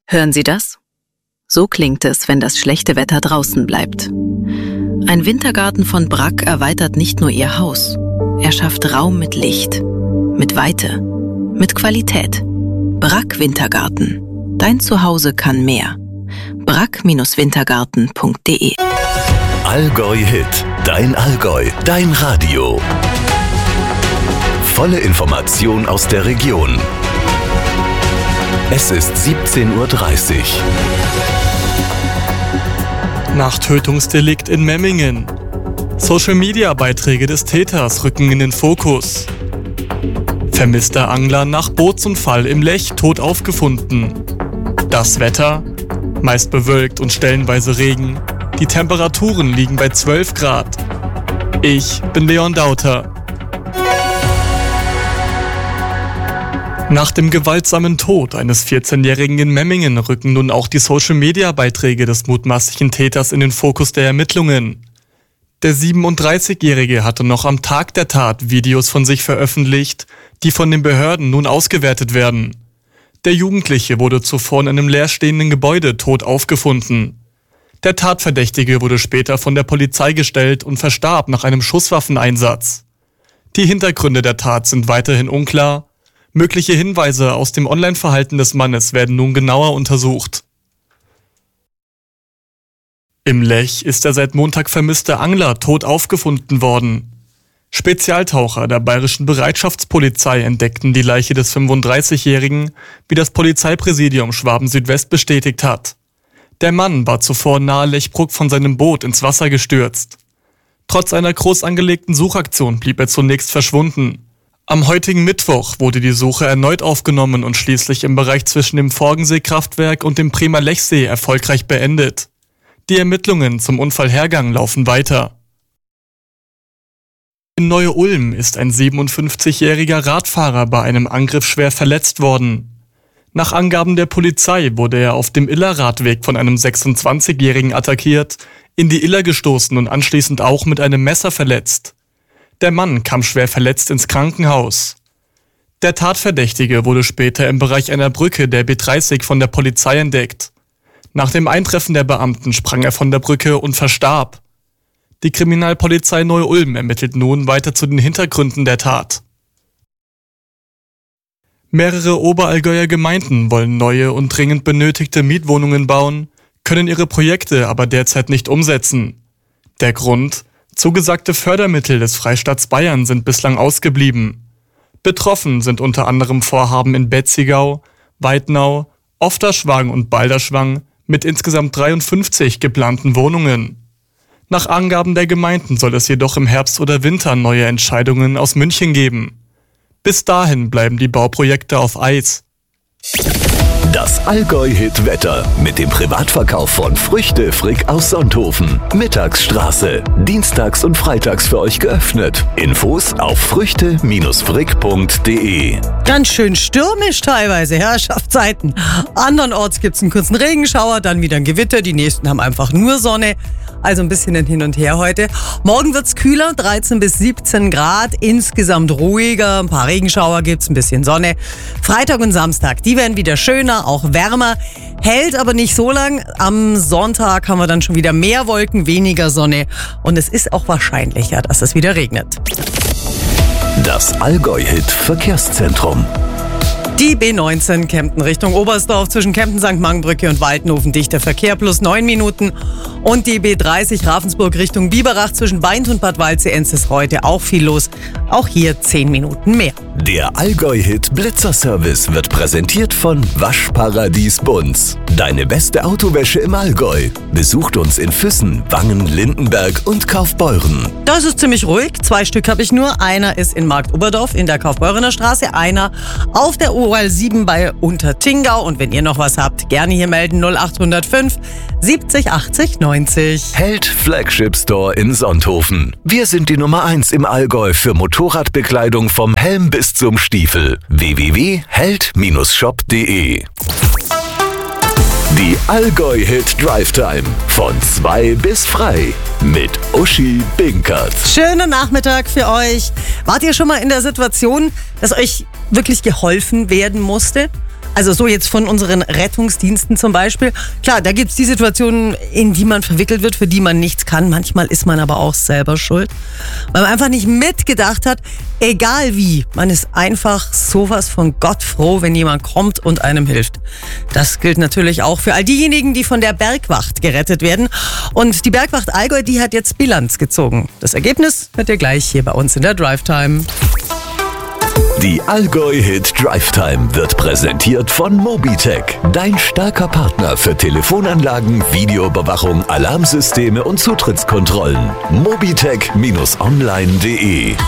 Hören Sie das? So klingt es, wenn das schlechte Wetter draußen bleibt. Ein Wintergarten von Bragg erweitert nicht nur Ihr Haus. Er schafft Raum mit Licht, mit Weite, mit Qualität. Bragg Wintergarten. Dein Zuhause kann mehr. bragg-wintergarten.de. Allgäu Hit. Dein Allgäu. Dein Radio. Volle Information aus der Region. Es ist 17:30 Uhr. Nach Tötungsdelikt in Memmingen. Social-Media-Beiträge des Täters rücken in den Fokus. Vermisster Angler nach Bootsunfall im Lech tot aufgefunden. Das Wetter? Meist bewölkt und stellenweise Regen. Die Temperaturen liegen bei 12 Grad. Ich bin Leon Dauter. Nach dem gewaltsamen Tod eines 14-Jährigen in Memmingen rücken nun auch die Social-Media-Beiträge des mutmaßlichen Täters in den Fokus der Ermittlungen. Der 37-Jährige hatte noch am Tag der Tat Videos von sich veröffentlicht, die von den Behörden nun ausgewertet werden. Der Jugendliche wurde zuvor in einem leerstehenden Gebäude tot aufgefunden. Der Tatverdächtige wurde später von der Polizei gestellt und verstarb nach einem Schusswaffeneinsatz. Die Hintergründe der Tat sind weiterhin unklar. Mögliche Hinweise aus dem Online-Verhalten des Mannes werden nun genauer untersucht. Im Lech ist der seit Montag vermisste Angler tot aufgefunden worden. Spezialtaucher der Bayerischen Bereitschaftspolizei entdeckten die Leiche des 35-Jährigen, wie das Polizeipräsidium Schwaben-Südwest bestätigt hat. Der Mann war zuvor nahe Lechbruck von seinem Boot ins Wasser gestürzt. Trotz einer groß angelegten Suchaktion blieb er zunächst verschwunden. Am heutigen Mittwoch wurde die Suche erneut aufgenommen und schließlich im Bereich zwischen dem Forgensee-Kraftwerk und dem Bremer Lechsee erfolgreich beendet. Die Ermittlungen zum Unfallhergang laufen weiter. In Neu-Ulm ist ein 57-jähriger Radfahrer bei einem Angriff schwer verletzt worden. Nach Angaben der Polizei wurde er auf dem Iller-Radweg von einem 26-jährigen attackiert, in die Iller gestoßen und anschließend auch mit einem Messer verletzt. Der Mann kam schwer verletzt ins Krankenhaus. Der Tatverdächtige wurde später im Bereich einer Brücke der B30 von der Polizei entdeckt. Nach dem Eintreffen der Beamten sprang er von der Brücke und verstarb. Die Kriminalpolizei Neu-Ulm ermittelt nun weiter zu den Hintergründen der Tat. Mehrere Oberallgäuer Gemeinden wollen neue und dringend benötigte Mietwohnungen bauen, können ihre Projekte aber derzeit nicht umsetzen. Der Grund? Zugesagte Fördermittel des Freistaats Bayern sind bislang ausgeblieben. Betroffen sind unter anderem Vorhaben in Betzigau, Weidnau, Ofterschwang und Balderschwang mit insgesamt 53 geplanten Wohnungen. Nach Angaben der Gemeinden soll es jedoch im Herbst oder Winter neue Entscheidungen aus München geben. Bis dahin bleiben die Bauprojekte auf Eis. Das Allgäu-Hit-Wetter mit dem Privatverkauf von Früchte Frick aus Sonthofen. Mittagsstraße. Dienstags und freitags für euch geöffnet. Infos auf früchte-frick.de. Ganz schön stürmisch teilweise, Herrschaftszeiten. Andernorts gibt es einen kurzen Regenschauer, dann wieder ein Gewitter. Die nächsten haben einfach nur Sonne. Also ein bisschen ein Hin und Her heute. Morgen wird's kühler, 13 bis 17 Grad, insgesamt ruhiger, ein paar Regenschauer gibt's, ein bisschen Sonne. Freitag und Samstag, die werden wieder schöner, auch wärmer, hält aber nicht so lang. Am Sonntag haben wir dann schon wieder mehr Wolken, weniger Sonne und es ist auch wahrscheinlicher, dass es wieder regnet. Das Allgäu-Hit Verkehrszentrum. Die B19 Kempten Richtung Oberstdorf zwischen Kempten, St. Mangenbrücke und Waldenhofen dichter Verkehr plus 9 Minuten. Und die B30 Ravensburg Richtung Biberach zwischen Weint und Bad Waldsee-Enz ist heute auch viel los. Auch hier 10 Minuten mehr. Der Allgäu-Hit Blitzerservice wird präsentiert von Waschparadies Bunz. Deine beste Autowäsche im Allgäu. Besucht uns in Füssen, Wangen, Lindenberg und Kaufbeuren. Das ist ziemlich ruhig. 2 Stück habe ich nur. Einer ist in Marktoberdorf in der Kaufbeurener Straße. Einer auf der OL 7 bei Untertingau. Und wenn ihr noch was habt, gerne hier melden. 0805 70 80 90. Held Flagship Store in Sonthofen. Wir sind die Nummer 1 im Allgäu für Motorradbekleidung vom Helm bis zum Stiefel. www.held-shop.de. Die Allgäu-Hit Drive Time von 2 bis frei mit Uschi Binkert. Schönen Nachmittag für euch. Wart ihr schon mal in der Situation, dass euch wirklich geholfen werden musste? Also so jetzt von unseren Rettungsdiensten zum Beispiel. Klar, da gibt es die Situationen, in die man verwickelt wird, für die man nichts kann. Manchmal ist man aber auch selber schuld, weil man einfach nicht mitgedacht hat, egal wie. Man ist einfach sowas von Gott froh, wenn jemand kommt und einem hilft. Das gilt natürlich auch für all diejenigen, die von der Bergwacht gerettet werden. Und die Bergwacht Allgäu, die hat jetzt Bilanz gezogen. Das Ergebnis hört ihr gleich hier bei uns in der Drive Time. Die Allgäu Hit Drive Time wird präsentiert von Mobitech, dein starker Partner für Telefonanlagen, Videoüberwachung, Alarmsysteme und Zutrittskontrollen. Mobitech-online.de